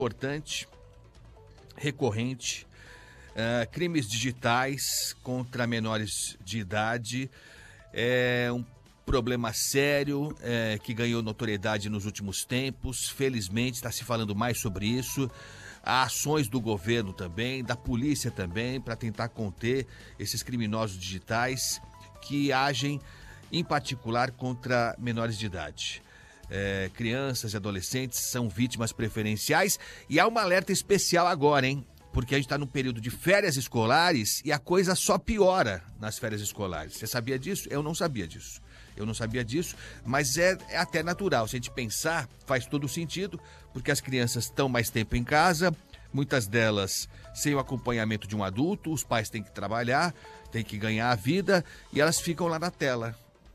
importante, recorrente, crimes digitais contra menores de idade, é um problema sério que ganhou notoriedade nos últimos tempos. Felizmente está se falando mais sobre isso. Há ações do governo também, da polícia também, para tentar conter esses criminosos digitais que agem em particular contra menores de idade. Crianças e adolescentes são vítimas preferenciais e há um alerta especial agora, hein? Porque a gente está num período de férias escolares e a coisa só piora nas férias escolares. Você sabia disso? Eu não sabia disso, mas é até natural. Se a gente pensar, faz todo sentido, porque as crianças estão mais tempo em casa, muitas delas sem o acompanhamento de um adulto, os pais têm que trabalhar, têm que ganhar a vida e elas ficam lá na tela,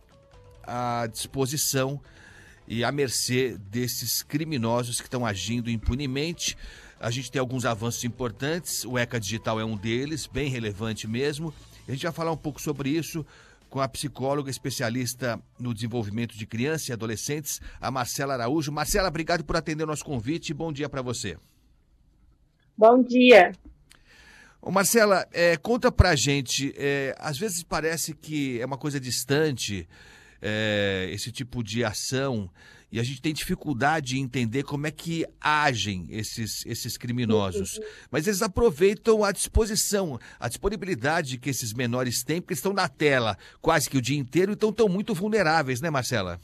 à disposição e à mercê desses criminosos que estão agindo impunemente. A gente tem alguns avanços importantes, o ECA Digital é um deles, bem relevante mesmo. A gente vai falar um pouco sobre isso com a psicóloga especialista no desenvolvimento de crianças e adolescentes, a Marcela Araújo. Marcela, obrigado por atender o nosso convite e bom dia para você. Bom dia. Ô Marcela, conta pra gente, às vezes parece que é uma coisa distante, esse tipo de ação, e a gente tem dificuldade em entender como é que agem esses criminosos. Mas eles aproveitam a disponibilidade que esses menores têm, porque eles estão na tela quase que o dia inteiro, então estão muito vulneráveis, né, Marcela?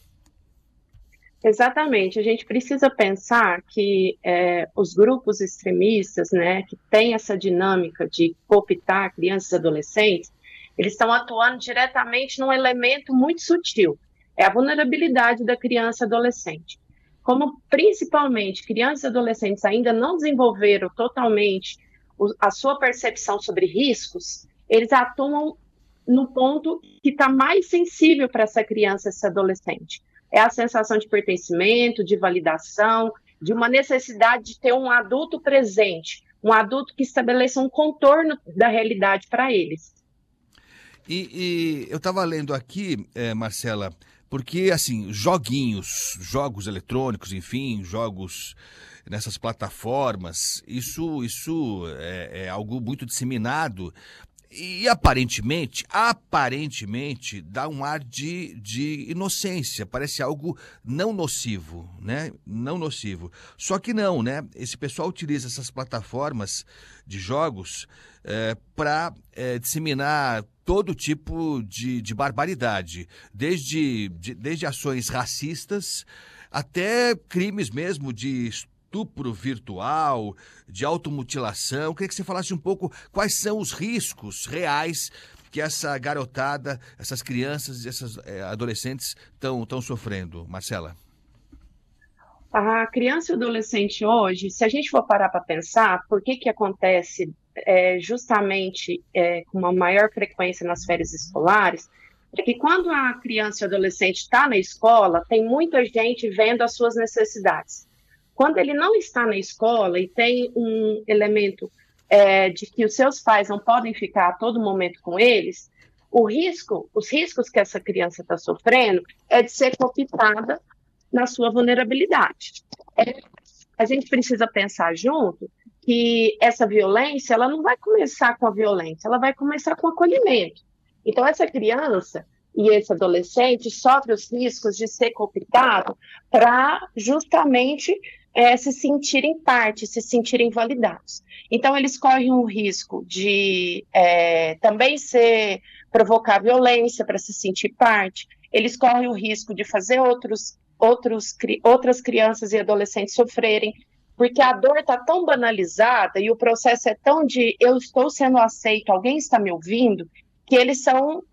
Exatamente. A gente precisa pensar que os grupos extremistas, né, que têm essa dinâmica de cooptar crianças e adolescentes, eles estão atuando diretamente num elemento muito sutil. É a vulnerabilidade da criança e adolescente. Como principalmente crianças e adolescentes ainda não desenvolveram totalmente a sua percepção sobre riscos, eles atuam no ponto que está mais sensível para essa criança e esse adolescente. É a sensação de pertencimento, de validação, de uma necessidade de ter um adulto presente, um adulto que estabeleça um contorno da realidade para eles. E eu estava lendo aqui, Marcela, porque, assim, jogos eletrônicos, enfim, jogos nessas plataformas, isso é algo muito disseminado e aparentemente dá um ar de inocência, parece algo não nocivo, né? Não nocivo. Só que não, né? Esse pessoal utiliza essas plataformas de jogos para disseminar todo tipo de barbaridade, desde ações racistas até crimes mesmo de estupro virtual, de automutilação. Eu queria que você falasse um pouco quais são os riscos reais que essa garotada, essas crianças e essas adolescentes estão sofrendo. Marcela. A criança e o adolescente hoje, se a gente for parar para pensar, por que acontece justamente com uma maior frequência nas férias escolares, é que quando a criança e o adolescente está na escola, tem muita gente vendo as suas necessidades. Quando ele não está na escola e tem um elemento de que os seus pais não podem ficar a todo momento com eles, os riscos que essa criança está sofrendo é de ser cooptada na sua vulnerabilidade. A gente precisa pensar junto que essa violência, ela não vai começar com a violência, ela vai começar com o acolhimento. Então, essa criança e esse adolescente sofrem os riscos de ser cooptado para justamente se sentirem parte, se sentirem validados. Então, eles correm o risco de também provocar violência para se sentir parte, eles correm o risco de fazer outras crianças e adolescentes sofrerem, porque a dor está tão banalizada e o processo é tão de eu estou sendo aceito, alguém está me ouvindo, que eles são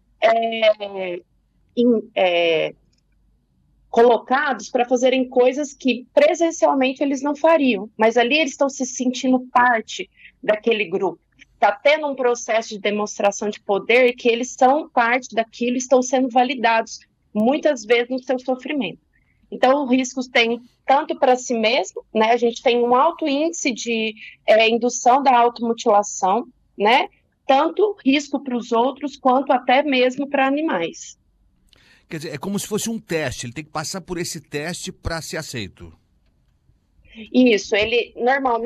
colocados para fazerem coisas que presencialmente eles não fariam, mas ali eles estão se sentindo parte daquele grupo. Está tendo um processo de demonstração de poder que eles são parte daquilo e estão sendo validados, muitas vezes no seu sofrimento. Então, os riscos tem tanto para si mesmo, né? A gente tem um alto índice de indução da automutilação, né? Tanto risco para os outros, quanto até mesmo para animais. Quer dizer, é como se fosse um teste, ele tem que passar por esse teste para ser aceito. Isso, ele normalmente